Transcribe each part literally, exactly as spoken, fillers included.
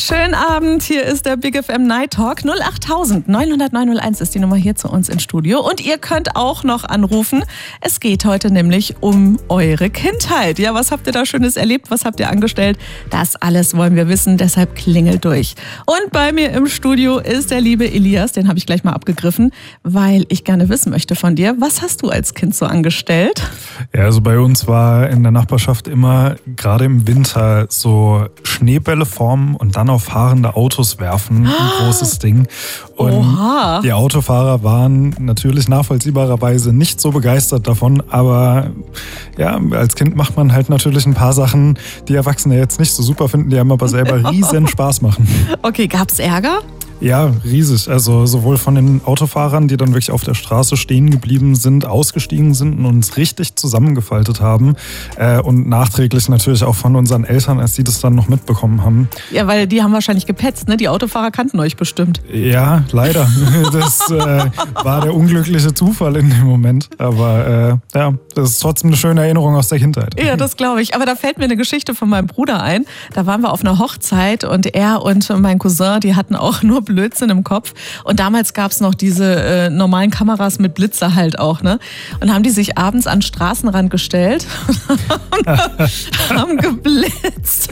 Schönen Abend, hier ist der Big F M Night Talk. null acht neun null neun null eins ist die Nummer hier zu uns ins Studio. Und ihr könnt auch noch anrufen. Es geht heute nämlich um eure Kindheit. Ja, was habt ihr da Schönes erlebt? Was habt ihr angestellt? Das alles wollen wir wissen, deshalb klingelt durch. Und bei mir im Studio ist der liebe Elias, den habe ich gleich mal abgegriffen, weil ich gerne wissen möchte von dir, was hast du als Kind so angestellt? Ja, also bei uns war in der Nachbarschaft immer, gerade im Winter, so Schneebälle formen und dann auf fahrende Autos werfen, ein großes Ding. Und Oha. Die Autofahrer waren natürlich nachvollziehbarerweise nicht so begeistert davon, aber ja, als Kind macht man halt natürlich ein paar Sachen, die Erwachsene jetzt nicht so super finden, die einem aber selber riesen Spaß machen. Okay, gab's Ärger? Ja, riesig. Also sowohl von den Autofahrern, die dann wirklich auf der Straße stehen geblieben sind, ausgestiegen sind und uns richtig zusammengefaltet haben. Äh, und nachträglich natürlich auch von unseren Eltern, als die das dann noch mitbekommen haben. Ja, weil die haben wahrscheinlich gepetzt, ne? Die Autofahrer kannten euch bestimmt. Ja, leider. Das äh, war der unglückliche Zufall in dem Moment. Aber äh, ja, das ist trotzdem eine schöne Erinnerung aus der Kindheit. Ja, das glaube ich. Aber da fällt mir eine Geschichte von meinem Bruder ein. Da waren wir auf einer Hochzeit und er und mein Cousin, die hatten auch nur Blödsinn im Kopf. Und damals gab es noch diese äh, normalen Kameras mit Blitzer halt auch, ne? Und haben die sich abends an den Straßenrand gestellt und haben geblitzt.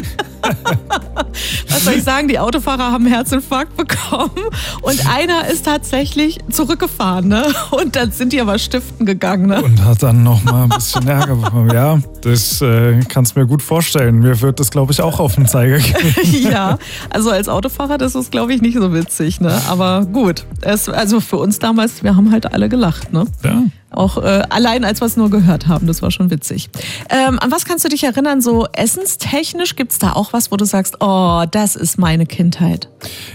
Was soll ich sagen? Die Autofahrer haben einen Herzinfarkt bekommen und einer ist tatsächlich zurückgefahren, ne? Und dann sind die aber stiften gegangen, ne? Und hat dann noch mal ein bisschen Ärger bekommen. Ja, das äh, kannst du mir gut vorstellen. Mir wird das, glaube ich, auch auf den Zeiger gehen. Ja, also als Autofahrer, das ist, glaube ich, nicht so witzig, ne? Aber gut, es, also für uns damals, wir haben halt alle gelacht, ne? Ja. Auch äh, allein, als wir es nur gehört haben, das war schon witzig. Ähm, an was kannst du dich erinnern, so essenstechnisch? Gibt es da auch was, wo du sagst, oh, das ist meine Kindheit?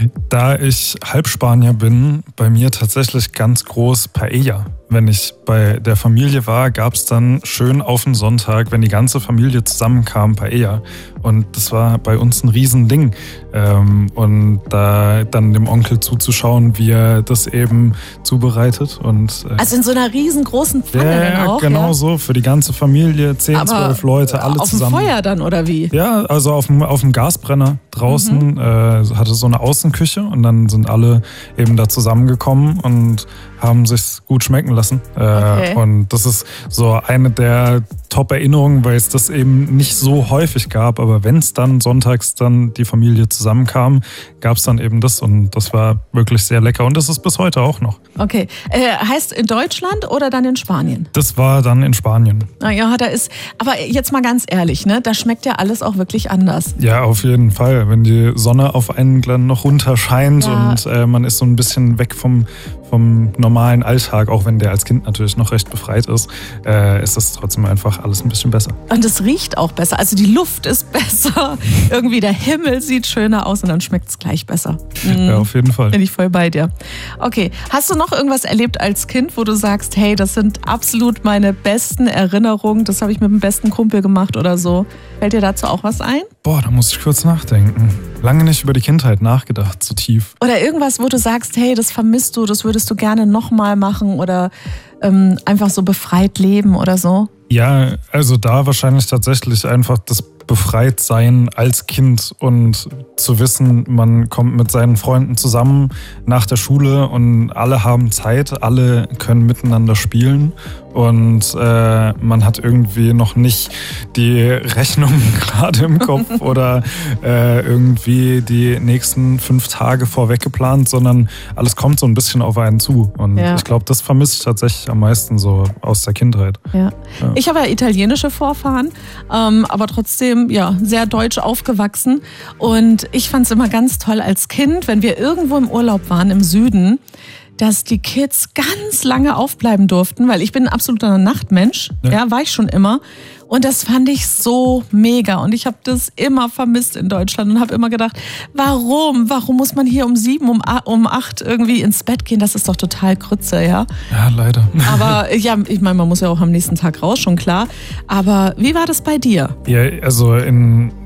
Da ich Halbspanier bin, bei mir tatsächlich ganz groß Paella. Wenn ich bei der Familie war, gab es dann schön auf den Sonntag, wenn die ganze Familie zusammenkam, Paella. Und das war bei uns ein Riesending. Ähm, und da dann dem Onkel zuzuschauen, wie er das eben zubereitet. Und, äh, also in so einer riesengroßen Pfanne ja, dann auch? Genau ja? so, für die ganze Familie, zehn, Aber zwölf Leute, alle auf zusammen. Auf dem Feuer dann, oder wie? Ja, also auf dem, auf dem Gasbrenner draußen, mhm. äh, hatte so eine Außenküche und dann sind alle eben da zusammengekommen und haben sich's gut schmecken lassen. Äh, okay. Und das ist so eine der Top-Erinnerungen, weil es das eben nicht so häufig gab, aber wenn es dann sonntags dann die Familie zusammenkam, gab es dann eben das und das war wirklich sehr lecker und das ist bis heute auch noch. Okay, äh, heißt in Deutschland oder dann in Spanien? Das war dann in Spanien. Na ja, da ist, aber jetzt mal ganz ehrlich, ne, da schmeckt ja alles auch wirklich anders. Ja, auf jeden Fall, wenn die Sonne auf einen dann noch runter scheint ja. und äh, man ist so ein bisschen weg vom vom normalen Alltag, auch wenn der als Kind natürlich noch recht befreit ist, äh, ist das trotzdem einfach alles ein bisschen besser. Und es riecht auch besser, also die Luft ist besser, irgendwie der Himmel sieht schöner aus und dann schmeckt es gleich besser. Mhm. Ja, auf jeden Fall. Bin ich voll bei dir. Okay, hast du noch irgendwas erlebt als Kind, wo du sagst, hey, das sind absolut meine besten Erinnerungen, das habe ich mit dem besten Kumpel gemacht oder so? Fällt dir dazu auch was ein? Boah, da muss ich kurz nachdenken. Lange nicht über die Kindheit nachgedacht, so tief. Oder irgendwas, wo du sagst, hey, das vermisst du, das würdest du gerne nochmal machen oder ähm, einfach so befreit leben oder so? Ja, also da wahrscheinlich tatsächlich einfach das Befreitsein als Kind und zu wissen, man kommt mit seinen Freunden zusammen nach der Schule und alle haben Zeit, alle können miteinander spielen und äh, man hat irgendwie noch nicht die Rechnung gerade im Kopf oder äh, irgendwie die nächsten fünf Tage vorweg geplant, sondern alles kommt so ein bisschen auf einen zu und ja. ich glaube, das vermisse ich tatsächlich am meisten so aus der Kindheit. Ja. Ja. Ich habe ja italienische Vorfahren, ähm, aber trotzdem ja, sehr deutsch aufgewachsen und ich fand es immer ganz toll als Kind, wenn wir irgendwo im Urlaub waren im Süden, dass die Kids ganz lange aufbleiben durften, weil ich bin ein absoluter Nachtmensch, ja. ja, war ich schon immer. Und das fand ich so mega und ich habe das immer vermisst in Deutschland und habe immer gedacht, warum, warum muss man hier um sieben, um, um acht irgendwie ins Bett gehen? Das ist doch total Grütze, ja? Ja, leider. Aber ja, ich meine, man muss ja auch am nächsten Tag raus, schon klar. Aber wie war das bei dir? Ja, also in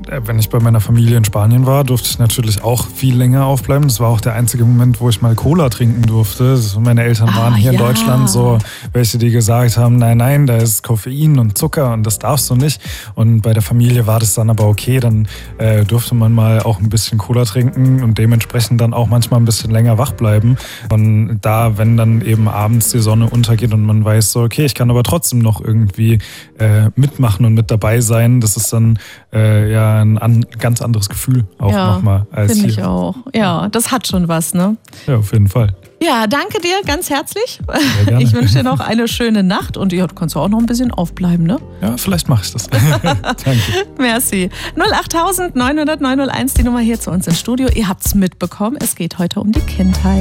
wenn ich bei meiner Familie in Spanien war, durfte ich natürlich auch viel länger aufbleiben. Das war auch der einzige Moment, wo ich mal Cola trinken durfte. Meine Eltern Ah, waren hier ja. in Deutschland so welche, die gesagt haben, nein, nein, da ist Koffein und Zucker und das darfst du nicht. Und bei der Familie war das dann aber okay, dann äh, durfte man mal auch ein bisschen Cola trinken und dementsprechend dann auch manchmal ein bisschen länger wach bleiben. Und da, wenn dann eben abends die Sonne untergeht und man weiß so, okay, ich kann aber trotzdem noch irgendwie äh, mitmachen und mit dabei sein, das ist dann äh, ja ein an, ganz anderes Gefühl auch Ja, nochmal als finde hier. ich auch. Ja, das hat schon was, ne? Ja, auf jeden Fall. Ja, danke dir ganz herzlich. Sehr gerne. Ich wünsche dir noch eine schöne Nacht und ja, du kannst auch noch ein bisschen aufbleiben, ne? Ja, vielleicht mache ich das. Danke. Merci. null acht neun null neun null eins, die Nummer hier zu uns ins Studio. Ihr habt's mitbekommen, es geht heute um die Kindheit.